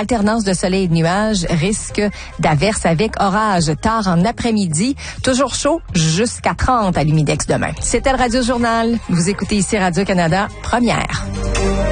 alternance de soleil et de nuages, risque d'averses avec orage tard en après-midi. Toujours chaud jusqu'à 30 à l'Humidex demain. C'était le Radio Journal. Vous écoutez ici Radio-Canada, première.